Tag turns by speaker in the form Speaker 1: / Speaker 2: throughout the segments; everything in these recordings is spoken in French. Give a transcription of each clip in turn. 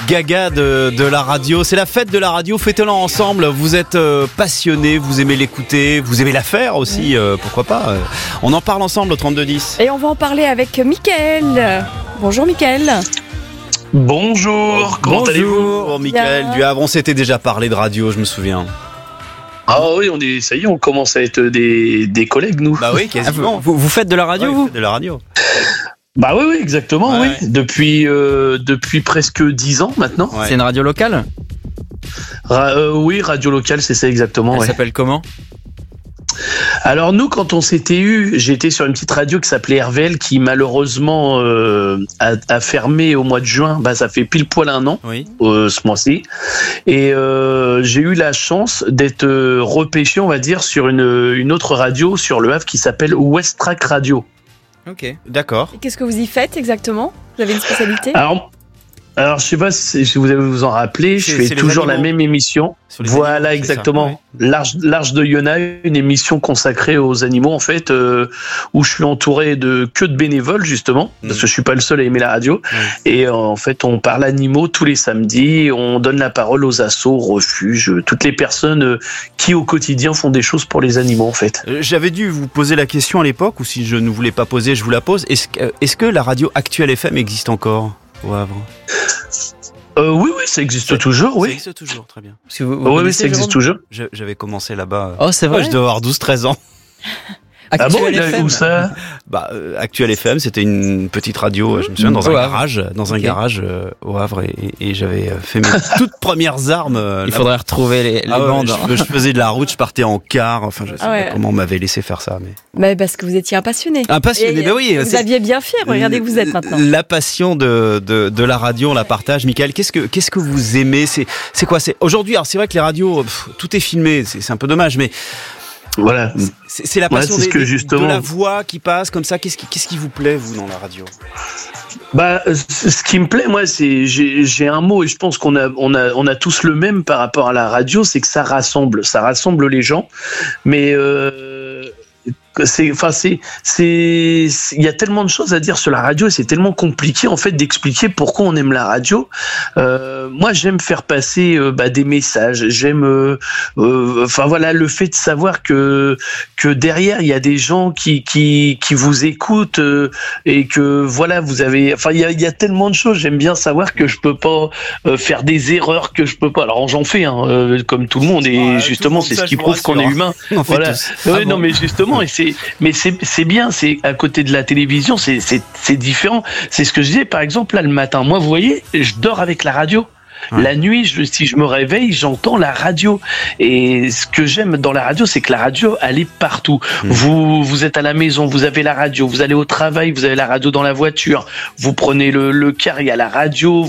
Speaker 1: gaga de la radio. C'est la fête de la radio, fêtez-la ensemble. Vous êtes passionnés, vous aimez l'écouter, vous aimez la faire aussi, pourquoi pas. On en parle ensemble au 3210.
Speaker 2: Et on va en parler avec Mickaël. Bonjour Mickaël.
Speaker 3: Bonjour, comment allez-vous ?
Speaker 1: Bonjour Mickaël du Havre, on s'était déjà parlé de radio, je me souviens.
Speaker 3: Ah oui, on commence à être des collègues, nous.
Speaker 1: Bah oui, quasiment.
Speaker 4: Vous faites de la radio, vous ?
Speaker 1: De la radio.
Speaker 3: Bah oui, exactement,
Speaker 1: Ouais.
Speaker 3: oui. Depuis presque 10 ans maintenant.
Speaker 1: Ouais.
Speaker 4: C'est une radio locale ?
Speaker 3: Oui, radio locale, c'est ça exactement.
Speaker 4: Elle
Speaker 3: Ouais.
Speaker 4: s'appelle comment ?
Speaker 3: Alors nous, quand on s'était j'étais sur une petite radio qui s'appelait RVL, qui malheureusement a fermé au mois de juin. Bah, ça fait pile poil 1 an,
Speaker 1: Oui.
Speaker 3: ce mois-ci. Et j'ai eu la chance d'être repêché, on va dire, sur une autre radio sur Le Havre qui s'appelle West Track Radio.
Speaker 1: Ok, d'accord.
Speaker 2: Et qu'est-ce que vous y faites exactement ? Vous avez une spécialité ?
Speaker 3: Alors, je sais pas si vous allez vous en rappeler, je fais
Speaker 1: c'est les
Speaker 3: toujours la
Speaker 1: animaux.
Speaker 3: même émission.
Speaker 1: Sur les
Speaker 3: Voilà,
Speaker 1: animaux, c'est
Speaker 3: exactement.
Speaker 1: ça,
Speaker 3: L'Arche de Yona, une émission consacrée aux animaux, en fait, où je suis entouré que de bénévoles, justement, parce que je suis pas le seul à aimer la radio. Et en fait, on parle animaux tous les samedis, on donne la parole aux assos, aux refuges, toutes les personnes qui, au quotidien, font des choses pour les animaux, en fait.
Speaker 1: J'avais dû vous poser la question à l'époque, ou si je ne voulais pas poser, je vous la pose. Est-ce que la radio Actuelle FM existe encore au Havre ?
Speaker 3: Oui, ça existe toujours,
Speaker 1: Ça
Speaker 3: oui.
Speaker 1: existe toujours, très bien.
Speaker 4: Parce que vous
Speaker 3: Oui,
Speaker 4: connaissez,
Speaker 3: ça existe
Speaker 4: Jérôme ?
Speaker 3: toujours.
Speaker 1: J'avais commencé là-bas.
Speaker 4: Oh, c'est vrai ?
Speaker 1: Je dois avoir 12-13 ans.
Speaker 3: Ah bon,
Speaker 4: Actuel FM.
Speaker 3: où ça ?
Speaker 1: Bah, Actuel FM, c'était une petite radio, je me souviens, dans un
Speaker 4: Au Havre.
Speaker 1: garage au Havre, et j'avais fait mes toutes premières armes.
Speaker 4: Il
Speaker 1: là-bas.
Speaker 4: faudrait retrouver les
Speaker 1: Ah ouais,
Speaker 4: bandes.
Speaker 1: je faisais de la route, je partais en car, enfin, je sais
Speaker 2: Ouais.
Speaker 1: pas comment on m'avait laissé faire ça, mais.
Speaker 2: Mais parce que vous étiez un passionné.
Speaker 1: Un passionné,
Speaker 2: Et
Speaker 1: bah oui.
Speaker 2: vous aviez bien fait, regardez où vous êtes maintenant.
Speaker 1: La passion de la radio, on la partage. Mickaël, qu'est-ce que vous aimez ? C'est quoi ? Aujourd'hui, alors c'est vrai que les radios, tout est filmé, c'est un peu dommage, mais.
Speaker 3: Voilà.
Speaker 1: C'est la
Speaker 3: Ouais,
Speaker 1: passion
Speaker 3: c'est ce que
Speaker 1: de
Speaker 3: justement-
Speaker 1: la voix qui passe comme ça. Qu'est-ce qui vous plaît, vous, dans la radio ?
Speaker 3: Bah, ce qui me plaît, moi, c'est j'ai un mot et je pense qu'on a tous le même par rapport à la radio, c'est que ça rassemble les gens, mais il y a tellement de choses à dire sur la radio et c'est tellement compliqué en fait d'expliquer pourquoi on aime la radio. Moi, j'aime faire passer des messages. J'aime, voilà, le fait de savoir que derrière il y a des gens qui vous écoutent et que voilà, vous avez, il y a tellement de choses. J'aime bien savoir que je peux pas faire des erreurs, que je peux pas. Alors j'en fais, comme tout le monde et justement c'est ce qui prouve qu'on est humain.
Speaker 1: On en fait
Speaker 3: Voilà.
Speaker 1: tous.
Speaker 3: Ouais, non, mais justement, c'est bien. C'est à côté de la télévision, c'est différent. C'est ce que je disais, par exemple, là le matin. Moi, vous voyez, je dors avec la radio.
Speaker 1: Ouais.
Speaker 3: La nuit, si je me réveille, j'entends la radio. Et ce que j'aime dans la radio, c'est que la radio, elle est partout. Vous êtes à la maison, vous avez la radio. Vous allez au travail, vous avez la radio dans la voiture. Vous prenez le car, il y a la radio.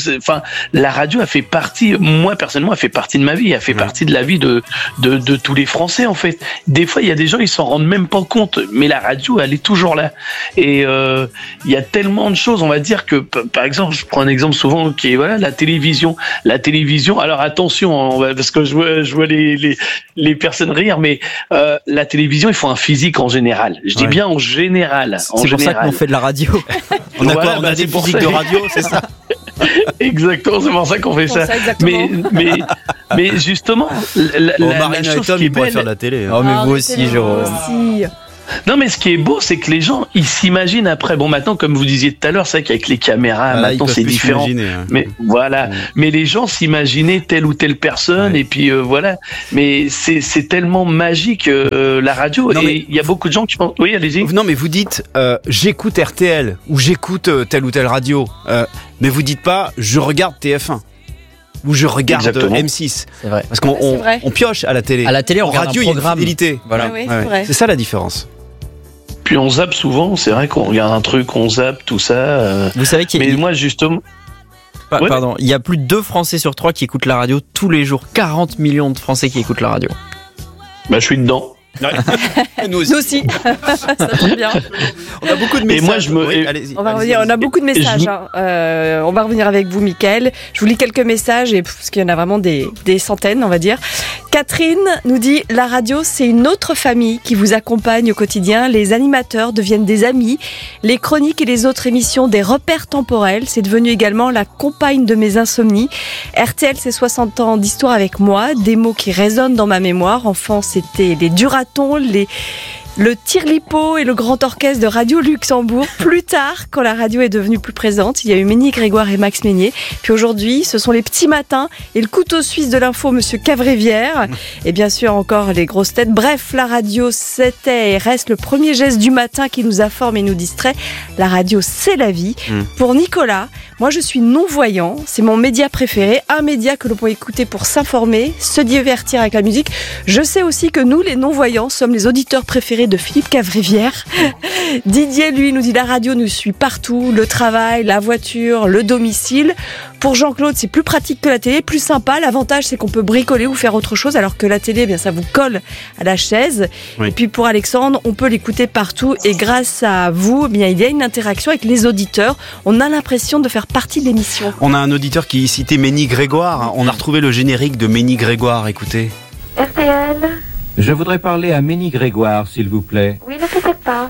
Speaker 3: La radio, elle fait partie. Moi, personnellement, elle fait partie de ma vie. Elle fait partie de la vie de tous les Français, en fait. Des fois, il y a des gens, ils s'en rendent même pas compte. Mais la radio, elle est toujours là. Et il y a tellement de choses. On va dire que, par exemple, je prends un exemple souvent qui est la télévision. La télévision, alors attention, parce que je vois les personnes rire, mais la télévision, il faut un physique en général. Je dis bien en général.
Speaker 4: C'est pour ça qu'on fait de la radio.
Speaker 1: On a
Speaker 3: Voilà,
Speaker 1: quoi ? On a des
Speaker 3: c'est pour
Speaker 1: physiques
Speaker 3: ça.
Speaker 1: de radio, c'est ça ?
Speaker 3: Exactement, c'est pour ça qu'on fait ça.
Speaker 2: Exactement.
Speaker 3: Mais justement,
Speaker 1: Marina
Speaker 3: la
Speaker 1: et
Speaker 3: chose
Speaker 1: Tom,
Speaker 3: qui est
Speaker 1: ils pourraient
Speaker 3: belle,
Speaker 1: faire de la télé.
Speaker 4: Oh, mais vous
Speaker 2: Arrêtez-le,
Speaker 4: aussi, Jérôme.
Speaker 2: aussi.
Speaker 3: non, mais ce qui est beau, c'est que les gens, ils s'imaginent après. Bon, maintenant, comme vous disiez tout à l'heure, c'est vrai qu'avec les caméras,
Speaker 1: Là, ils
Speaker 3: maintenant,
Speaker 1: peuvent
Speaker 3: c'est
Speaker 1: plus
Speaker 3: différent.
Speaker 1: s'imaginer, hein.
Speaker 3: Mais voilà. Mais les gens s'imaginaient telle ou telle personne,
Speaker 1: Ouais.
Speaker 3: et puis voilà. Mais c'est tellement magique la radio.
Speaker 1: Non,
Speaker 3: et
Speaker 1: mais-
Speaker 3: il y a beaucoup de gens qui pensent. Oui, allez-y.
Speaker 1: Non, mais vous dites j'écoute RTL ou j'écoute telle ou telle radio, mais vous dites pas je regarde TF1 ou je regarde
Speaker 3: Exactement.
Speaker 1: M6,
Speaker 4: C'est vrai.
Speaker 1: parce qu'on
Speaker 2: C'est vrai.
Speaker 1: on pioche à la télé.
Speaker 4: À la télé, on
Speaker 1: En
Speaker 4: regarde
Speaker 1: radio,
Speaker 4: un
Speaker 1: il y a une
Speaker 4: programme.
Speaker 1: fidélité.
Speaker 4: Voilà.
Speaker 2: Ouais, c'est vrai.
Speaker 1: C'est ça la différence.
Speaker 3: Puis on zappe souvent. C'est vrai qu'on regarde un truc, on zappe tout ça.
Speaker 4: Vous savez qu'il y a,
Speaker 3: Mais moi, justement. Ouais.
Speaker 4: pardon, il y a plus de 2 Français sur 3 qui écoutent la radio tous les jours. 40 millions de Français qui écoutent la radio.
Speaker 3: Bah, je suis dedans.
Speaker 1: Ouais. Nous
Speaker 2: Nous aussi. Ça tombe bien.
Speaker 1: On a beaucoup de
Speaker 3: Et
Speaker 1: messages.
Speaker 3: moi,
Speaker 1: Oui, allez-y,
Speaker 2: On va
Speaker 1: allez-y,
Speaker 2: revenir. On a
Speaker 1: allez-y.
Speaker 2: beaucoup de messages. On va revenir avec vous, Mickaël. Je vous lis quelques messages parce qu'il y en a vraiment des centaines, on va dire. Catherine nous dit « La radio, c'est une autre famille qui vous accompagne au quotidien. Les animateurs deviennent des amis. Les chroniques et les autres émissions, des repères temporels. C'est devenu également la compagne de mes insomnies. RTL, c'est 60 ans d'histoire avec moi. Des mots qui résonnent dans ma mémoire. Enfant, c'était les duratons, le tirlipo et le grand orchestre de Radio Luxembourg. Plus tard, quand la radio est devenue plus présente, il y a eu Ménie Grégoire et Max Meignier. Puis aujourd'hui, ce sont les petits matins et le couteau suisse de l'info, Monsieur Cavrivière. Et bien sûr, encore les grosses têtes. Bref, la radio, c'était et reste le premier geste du matin qui nous informe et nous distrait. La radio, c'est la vie. Pour Nicolas, moi je suis non-voyant. C'est mon média préféré. Un média que l'on peut écouter pour s'informer, se divertir avec la musique. Je sais aussi que nous, les non-voyants, sommes les auditeurs préférés de Philippe Cavrivière. Didier, lui, nous dit la radio nous suit partout, le travail, la voiture, le domicile. Pour Jean-Claude, c'est plus pratique que la télé, plus sympa. L'avantage, c'est qu'on peut bricoler ou faire autre chose, alors que la télé, eh bien, ça vous colle à la chaise.
Speaker 1: Oui.
Speaker 2: Et puis pour Alexandre, on peut l'écouter partout. Et grâce à vous, eh bien, il y a une interaction avec les auditeurs. On a l'impression de faire partie de l'émission.
Speaker 1: On a un auditeur qui citait Ménie Grégoire. On a retrouvé le générique de Ménie Grégoire. Écoutez.
Speaker 5: RTL.
Speaker 6: Je voudrais parler à Ménie Grégoire, s'il vous plaît.
Speaker 5: Oui, ne quittez pas.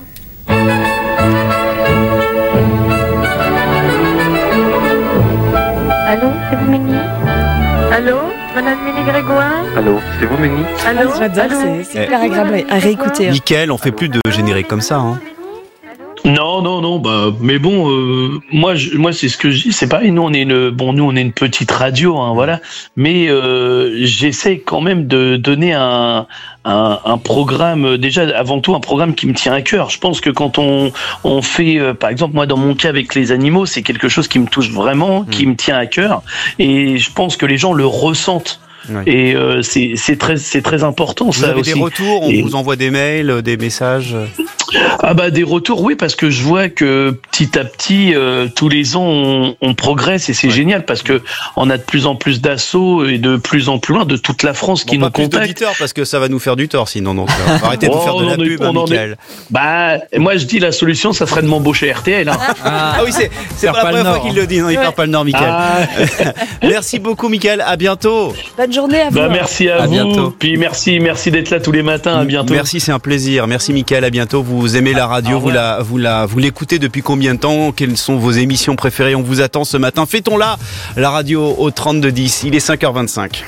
Speaker 5: Allô, c'est vous Ménie? Allô, Madame Ménie Grégoire?
Speaker 3: Allô, c'est vous, Ménie?
Speaker 5: Allô,
Speaker 2: J'adore,
Speaker 5: allô
Speaker 2: c'est hyper agréable à réécouter.
Speaker 1: Mickaël, on fait plus de générique comme ça. Hein.
Speaker 3: Non, bah, mais bon, moi, c'est ce que je dis, c'est pareil. Nous, on est une petite radio, hein, voilà. Mais j'essaie quand même de donner un programme, déjà avant tout un programme qui me tient à cœur. Je pense que quand on fait, par exemple, moi, dans mon cas avec les animaux, c'est quelque chose qui me touche vraiment, qui me tient à cœur, et je pense que les gens le ressentent.
Speaker 1: Oui.
Speaker 3: Et c'est très important.
Speaker 1: Vous
Speaker 3: ça
Speaker 1: avez
Speaker 3: aussi.
Speaker 1: des retours, on
Speaker 3: Et-
Speaker 1: vous envoie des mails, des messages.
Speaker 3: Ah bah des retours, oui, parce que je vois que petit à petit, tous les ans, on progresse et c'est génial parce que on a de plus en plus d'assauts et de plus en plus loin de toute la France qui
Speaker 1: Bon,
Speaker 3: nous
Speaker 1: pas plus
Speaker 3: contactent.
Speaker 1: d'auditeurs parce que ça va nous faire du tort sinon. Donc on va arrêter de
Speaker 3: Oh,
Speaker 1: faire de la
Speaker 3: on est-
Speaker 1: pub,
Speaker 3: on en est-
Speaker 1: Mickaël.
Speaker 3: Bah moi je dis la solution, ça serait de m'embaucher à RTL. Hein.
Speaker 1: Ah oui, c'est
Speaker 4: Perd
Speaker 1: pas la
Speaker 4: pas le
Speaker 1: première fois
Speaker 4: nord,
Speaker 1: qu'il le dit. Non, il
Speaker 2: Ouais.
Speaker 1: perd pas le nord, Mickaël.
Speaker 3: Ah,
Speaker 1: Merci beaucoup, Mickaël. À bientôt.
Speaker 2: Bonne journée à vous.
Speaker 3: bah merci à
Speaker 1: À
Speaker 3: vous.
Speaker 1: bientôt.
Speaker 3: Puis merci d'être là tous les matins. À bientôt.
Speaker 1: Merci, c'est un plaisir. Merci, Mickaël. À bientôt. Vous aimez la radio,
Speaker 3: Au revoir.
Speaker 1: vous l'écoutez depuis combien de temps? Quelles sont vos émissions préférées? On vous attend ce matin. Fêtons-la, la radio au 3210. Il est 5h25.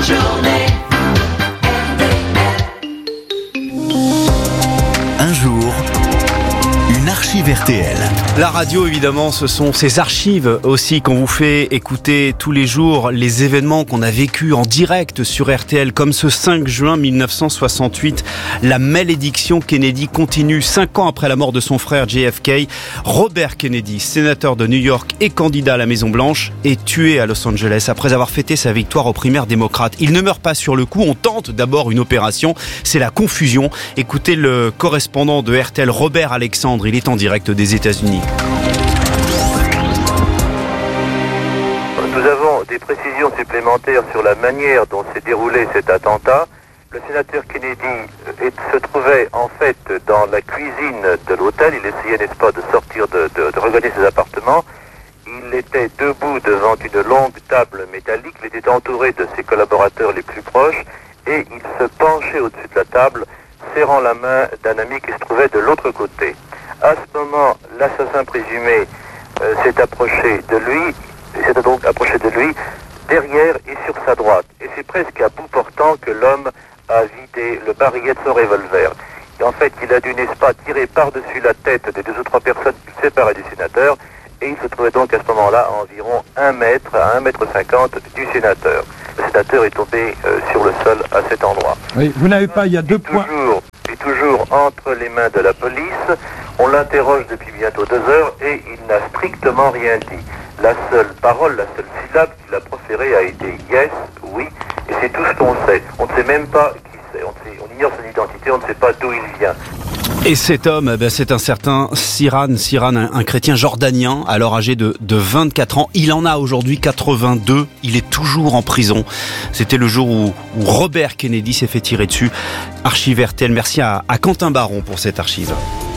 Speaker 7: Un jour, une archive RTL.
Speaker 1: La radio, évidemment, ce sont ces archives aussi qu'on vous fait écouter tous les jours, les événements qu'on a vécus en direct sur RTL, comme ce 5 juin 1968. La malédiction Kennedy continue 5 ans après la mort de son frère JFK. Robert Kennedy, sénateur de New York et candidat à la Maison-Blanche, est tué à Los Angeles après avoir fêté sa victoire aux primaires démocrates. Il ne meurt pas sur le coup, on tente d'abord une opération, c'est la confusion. Écoutez le correspondant de RTL, Robert Alexandre, il est en direct des États-Unis.
Speaker 8: Nous avons des précisions supplémentaires sur la manière dont s'est déroulé cet attentat. Le sénateur Kennedy se trouvait en fait dans la cuisine de l'hôtel. Il essayait, n'est-ce pas, de sortir, de regagner ses appartements. Il était debout devant une longue table métallique. Il était entouré de ses collaborateurs les plus proches et il se penchait au-dessus de la table, serrant la main d'un ami qui se trouvait de l'autre côté. À ce moment, l'assassin présumé s'est approché de lui, derrière et sur sa droite. Et c'est presque à bout portant que l'homme a vidé le barillet de son revolver. Et en fait, il a dû, n'est-ce pas, tirer par-dessus la tête des 2 ou 3 personnes qui le séparaient du sénateur. Et il se trouvait donc à ce moment-là à environ 1 mètre à 1,50 m du sénateur. Le sénateur est tombé sur le sol à cet endroit.
Speaker 6: Oui, vous n'avez pas, il y a 2 points.
Speaker 8: Toujours entre les mains de la police. On l'interroge depuis bientôt 2 heures et il n'a strictement rien dit. La seule parole, la seule syllabe qu'il a proférée a été yes, oui, et c'est tout ce qu'on sait. On ne sait même pas qui c'est. On ignore son identité, on ne sait pas d'où il vient.
Speaker 1: Et cet homme, c'est un certain Siran, un chrétien jordanien, alors âgé de 24 ans. Il en a aujourd'hui 82. Il est toujours en prison. C'était le jour où Robert Kennedy s'est fait tirer dessus. Archive RTL. Merci à Quentin Baron pour cette archive.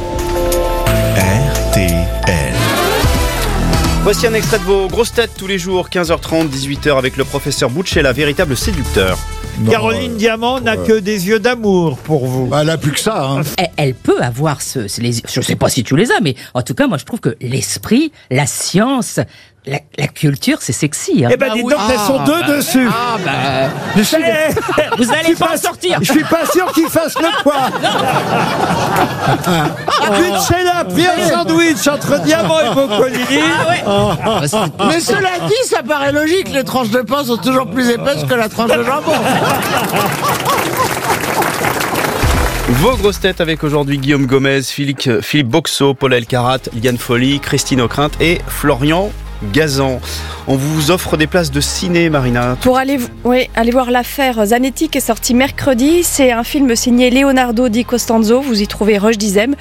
Speaker 7: RTL.
Speaker 1: Voici un extrait de vos grosses têtes tous les jours, 15h30, 18h, avec le professeur Bouchella, véritable séducteur.
Speaker 9: Non, Caroline Diamant n'a que des yeux d'amour pour vous.
Speaker 10: Elle n'a plus que ça. Hein.
Speaker 11: Elle peut avoir je sais pas si tu les as, mais en tout cas, moi je trouve que l'esprit, la science, la culture, c'est sexy. Hein.
Speaker 9: Eh ben, dites donc, elles sont deux dessus.
Speaker 11: Vous allez pas en sortir.
Speaker 9: Je suis pas sûr qu'ils fassent le poids. Butchella, Pierre Sandwich entre Diamant et Boccolini.
Speaker 10: Mais cela dit, ça paraît logique. Les tranches de pain sont toujours plus épaisses que la tranche de jambon.
Speaker 1: Vos grosses têtes avec aujourd'hui Guillaume Gomez, Philippe Boxeau, Paul Elkarat, Liane Folly, Christine Ockrent et Florian Gazan. On vous offre des places de ciné, Marina.
Speaker 2: Pour aller voir l'affaire Zanetti qui est sortie mercredi. C'est un film signé Leonardo Di Costanzo. Vous y trouvez Roche Dizem.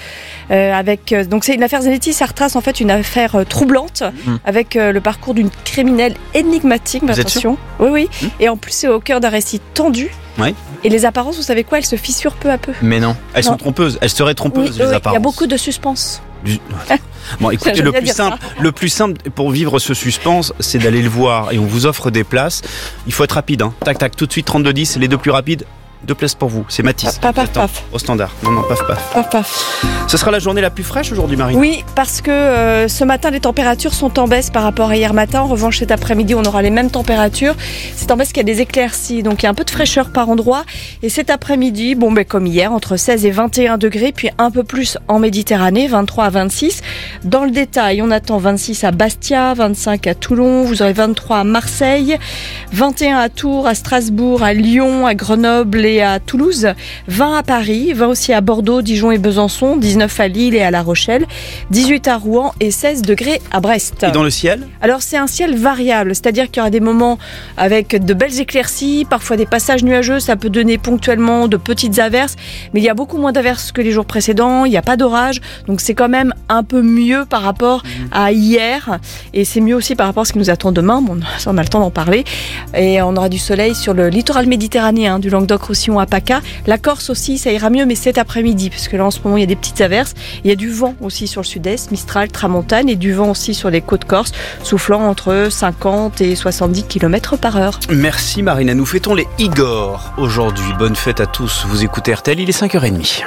Speaker 2: Donc c'est une affaire Zanetti, ça retrace en fait une affaire troublante avec le parcours d'une criminelle énigmatique.
Speaker 1: Vous êtes sûr ?
Speaker 2: Oui. Et en plus c'est au cœur d'un récit tendu.
Speaker 1: Ouais.
Speaker 2: Et les apparences, vous savez quoi, elles se fissurent peu à peu.
Speaker 1: Mais non, elles sont trompeuses. Elles seraient trompeuses, les apparences.
Speaker 2: Il y a beaucoup de suspense.
Speaker 1: Bon, écoutez, le plus simple pour vivre ce suspense, c'est d'aller le voir. Et on vous offre des places. Il faut être rapide. Hein. Tac, tac, tout de suite, 32-10. Les deux plus rapides, 2 places pour vous. C'est Mathis.
Speaker 2: Paf.
Speaker 1: Au standard. Non, paf.
Speaker 2: Paf.
Speaker 1: Ce sera la journée la plus fraîche aujourd'hui, Marine.
Speaker 2: Oui, parce que ce matin, les températures sont en baisse par rapport à hier matin. En revanche, cet après-midi, on aura les mêmes températures. C'est en baisse qu'il y a des éclaircies, donc il y a un peu de fraîcheur par endroit. Et cet après-midi, comme hier, entre 16 et 21 degrés, puis un peu plus en Méditerranée, 23 à 26. Dans le détail, on attend 26 à Bastia, 25 à Toulon, vous aurez 23 à Marseille, 21 à Tours, à Strasbourg, à Lyon, à Grenoble et à Toulouse, 20 à Paris, 20 aussi à Bordeaux, Dijon et Besançon, 19 à Lille et à La Rochelle, 18 à Rouen et 16 degrés à Brest.
Speaker 1: Et dans le ciel ?
Speaker 2: Alors c'est un ciel variable, c'est-à-dire qu'il y aura des moments avec de belles éclaircies, parfois des passages nuageux, ça peut donner ponctuellement de petites averses, mais il y a beaucoup moins d'averses que les jours précédents, il n'y a pas d'orage, donc c'est quand même un peu mieux par rapport à hier, et c'est mieux aussi par rapport à ce qui nous attend demain, ça on a le temps d'en parler, et on aura du soleil sur le littoral méditerranéen, du Languedoc-Roussillon à PACA, la Corse aussi ça ira mieux, mais cet après-midi, parce que là en ce moment il y a des petites averses, il y a du vent aussi sur le sud-est, Mistral, Tramontane, et du vent aussi sur les côtes corse, soufflant entre 50 et 70 km/h.
Speaker 1: Merci Marina, nous fêtons les Igor aujourd'hui. Bonne fête à tous, vous écoutez RTL, il est 5h30.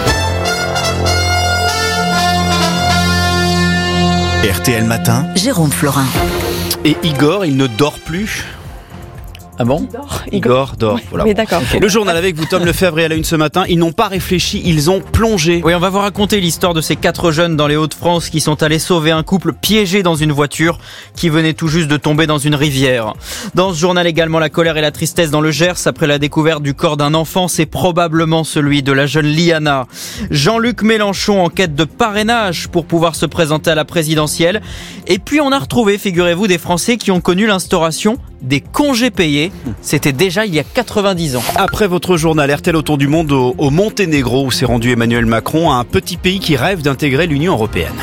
Speaker 7: RTL Matin,
Speaker 11: Jérôme Florin.
Speaker 1: Et Igor, il ne dort plus. Ah bon ? Igor dort. Voilà.
Speaker 2: Mais d'accord.
Speaker 1: Le journal avec vous, Tom Lefebvre, et à la une ce matin. Ils n'ont pas réfléchi, ils ont plongé.
Speaker 4: Oui, on va vous raconter l'histoire de ces 4 jeunes dans les Hauts-de-France qui sont allés sauver un couple piégé dans une voiture qui venait tout juste de tomber dans une rivière. Dans ce journal également, la colère et la tristesse dans le Gers après la découverte du corps d'un enfant. C'est probablement celui de la jeune Liana. Jean-Luc Mélenchon en quête de parrainage pour pouvoir se présenter à la présidentielle. Et puis on a retrouvé, figurez-vous, des Français qui ont connu l'instauration des congés payés. C'était déjà il y a 90 ans.
Speaker 1: Après votre journal RTL autour du monde au Monténégro où s'est rendu Emmanuel Macron, un petit pays qui rêve d'intégrer l'Union européenne.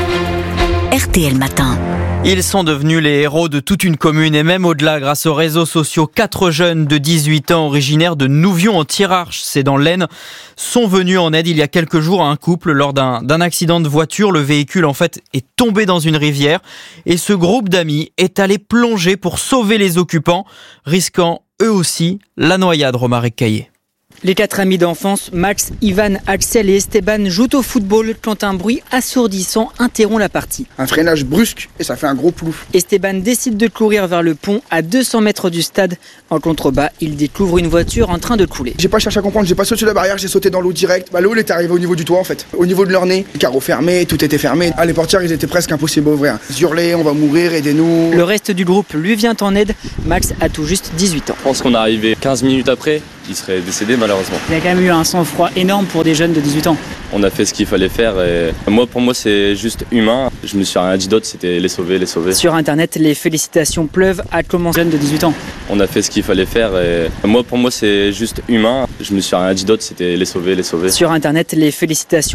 Speaker 11: RTL Matin.
Speaker 4: Ils sont devenus les héros de toute une commune et même au-delà grâce aux réseaux sociaux. 4 jeunes de 18 ans originaires de Nouvion en Thiérache, c'est dans l'Aisne, sont venus en aide il y a quelques jours à un couple lors d'un accident de voiture. Le véhicule en fait est tombé dans une rivière et ce groupe d'amis est allé plonger pour sauver les occupants, risquant eux aussi la noyade. Romaric Caillé.
Speaker 12: Les 4 amis d'enfance, Max, Ivan, Axel et Esteban, jouent au football quand un bruit assourdissant interrompt la partie.
Speaker 13: Un freinage brusque et ça fait un gros plouf.
Speaker 12: Esteban décide de courir vers le pont à 200 mètres du stade. En contrebas, il découvre une voiture en train de couler.
Speaker 13: J'ai pas cherché à comprendre, j'ai pas sauté la barrière, j'ai sauté dans l'eau direct. L'eau elle était arrivée au niveau du toit en fait, au niveau de leur nez. Les carreaux fermés, tout était fermé. Les portières ils étaient presque impossibles à ouvrir. Ils hurlaient, on va mourir, aidez-nous.
Speaker 12: Le reste du groupe lui vient en aide. Max a tout juste 18 ans.
Speaker 14: Je pense qu'on est arrivé 15 minutes après. Il serait décédé malheureusement.
Speaker 12: Il y a quand même eu un sang-froid énorme pour des jeunes de 18 ans.
Speaker 14: On a fait ce qu'il fallait faire et pour moi c'est juste humain. Je me suis rien dit d'autre, c'était les sauver, les sauver.
Speaker 12: Sur internet, les félicitations pleuvent à comment jeunes de 18 ans.
Speaker 14: On a fait ce qu'il fallait faire et pour moi c'est juste humain. Je me suis rien dit d'autre, c'était les sauver, les sauver.
Speaker 12: Sur internet, les félicitations